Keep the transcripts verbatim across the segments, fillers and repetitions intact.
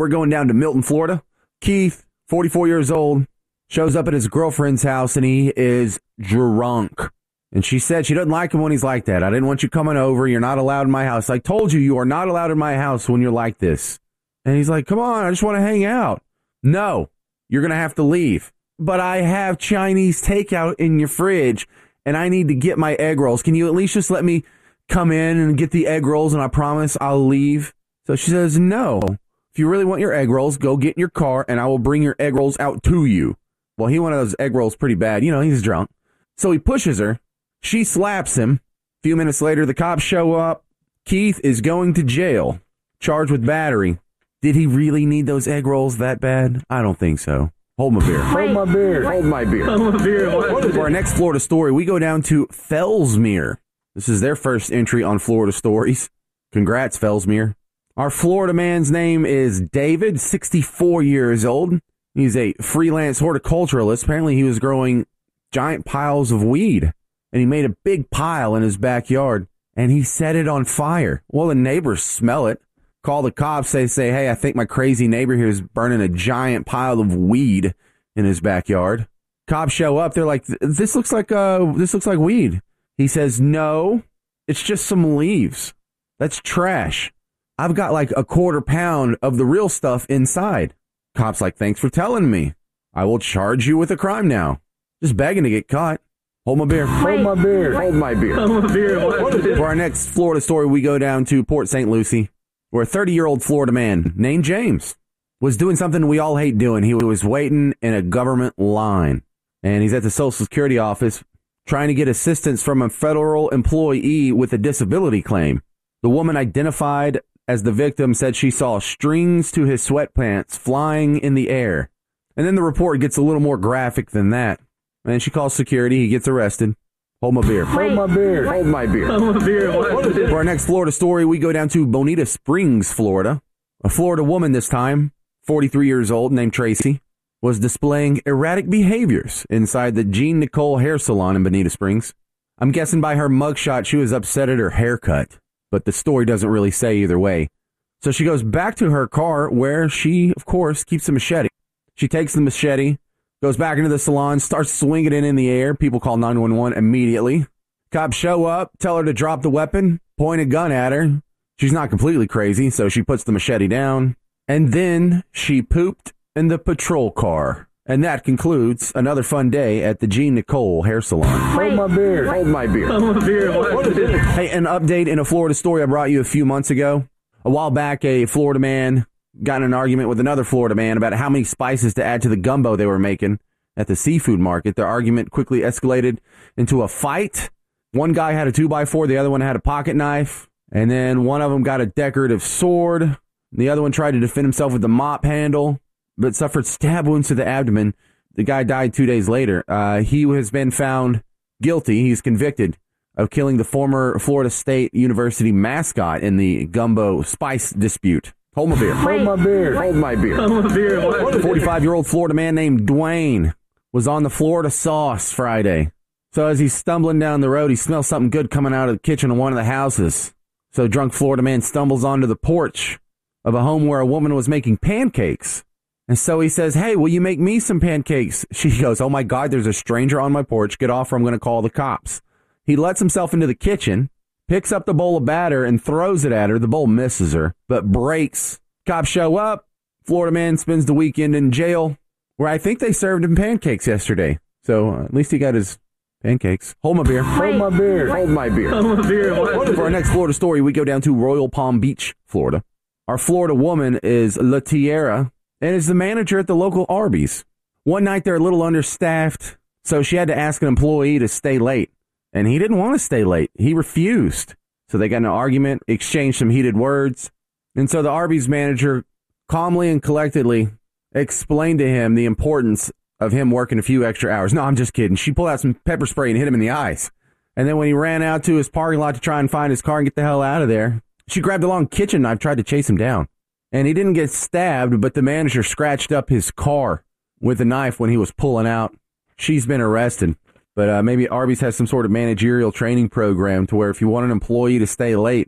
We're going down to Milton, Florida. Keith, forty-four years old, shows up at his girlfriend's house and he is drunk. And she said she doesn't like him when he's like that. I didn't want you coming over. You're not allowed in my house. I told you you are not allowed in my house when you're like this. And he's like, come on, I just want to hang out. No, you're going to have to leave. But I have Chinese takeout in your fridge and I need to get my egg rolls. Can you at least just let me come in and get the egg rolls and I promise I'll leave? So she says, no. If you really want your egg rolls, go get in your car and I will bring your egg rolls out to you. Well, he wanted those egg rolls pretty bad. You know, he's drunk. So he pushes her. She slaps him. A few minutes later, the cops show up. Keith is going to jail, charged with battery. Did he really need those egg rolls that bad? I don't think so. Hold my beer. Hold my beer. Hold my beer. Hold my beer. For our next Florida story, we go down to Fellsmere. This is their first entry on Florida Stories. Congrats, Fellsmere. Our Florida man's name is David, sixty-four years old. He's a freelance horticulturalist. Apparently, he was growing giant piles of weed. And he made a big pile in his backyard, and he set it on fire. Well, the neighbors smell it. Call the cops. They say, hey, I think my crazy neighbor here is burning a giant pile of weed in his backyard. Cops show up. They're like, this looks like uh, this looks like weed. He says, no, it's just some leaves. That's trash. I've got like a quarter pound of the real stuff inside. Cops like, thanks for telling me. I will charge you with a crime now. Just begging to get caught. Hold my beer. Hold my beer. Hold my beer. Hold my beer. For our next Florida story, we go down to Port Saint Lucie, where a thirty-year-old Florida man named James was doing something we all hate doing. He was waiting in a government line, and he's at the Social Security office trying to get assistance from a federal employee with a disability claim. The woman identified as the victim said she saw strings to his sweatpants flying in the air. And then the report gets a little more graphic than that. And she calls security. He gets arrested. Hold my beer. Hold my beer. Hold my beer. Hold my beer. For our next Florida story, we go down to Bonita Springs, Florida. A Florida woman this time, forty-three years old, named Tracy, was displaying erratic behaviors inside the Jean Nicole hair salon in Bonita Springs. I'm guessing by her mugshot she was upset at her haircut, but the story doesn't really say either way. So she goes back to her car where she, of course, keeps a machete. She takes the machete, goes back into the salon, starts swinging it in the air. People call nine one one immediately. Cops show up, tell her to drop the weapon, point a gun at her. She's not completely crazy, so she puts the machete down. And then she pooped in the patrol car. And that concludes another fun day at the Jean Nicole hair salon. Hold my beer. Hold my beer. Hold my beer. Hey, an update in a Florida story I brought you a few months ago. A while back, a Florida man got in an argument with another Florida man about how many spices to add to the gumbo they were making at the seafood market. Their argument quickly escalated into a fight. One guy had a two by four, the other one had a pocket knife, and then one of them got a decorative sword. The other one tried to defend himself with the mop handle, but suffered stab wounds to the abdomen. The guy died two days later. Uh, he has been found guilty. He's convicted of killing the former Florida State University mascot in the gumbo spice dispute. Hold my beer. Hold my beer. Hold my beer. Hold my beer. forty-five-year-old Florida man named Dwayne was on the Florida sauce Friday. So as he's stumbling down the road, he smells something good coming out of the kitchen of one of the houses. So drunk Florida man stumbles onto the porch of a home where a woman was making pancakes. And so he says, hey, will you make me some pancakes? She goes, oh my God, there's a stranger on my porch. Get off or I'm going to call the cops. He lets himself into the kitchen, picks up the bowl of batter and throws it at her. The bowl misses her, but breaks. Cops show up. Florida man spends the weekend in jail, where I think they served him pancakes yesterday. So uh, at least he got his pancakes. Hold my beer. Hold my beer. Hold my beer. Hold my beer. For our next Florida story, we go down to Royal Palm Beach, Florida. Our Florida woman is LaTierra and is the manager at the local Arby's. One night they're a little understaffed, so she had to ask an employee to stay late. And he didn't want to stay late. He refused. So they got in an argument, exchanged some heated words. And so the Arby's manager calmly and collectedly explained to him the importance of him working a few extra hours. No, I'm just kidding. She pulled out some pepper spray and hit him in the eyes. And then when he ran out to his parking lot to try and find his car and get the hell out of there, she grabbed a long kitchen knife, tried to chase him down. And he didn't get stabbed, but the manager scratched up his car with a knife when he was pulling out. She's been arrested. But uh, maybe Arby's has some sort of managerial training program to where if you want an employee to stay late,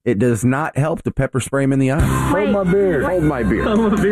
it does not help to pepper spray him in the eye. Hold my beer. Hold my beer.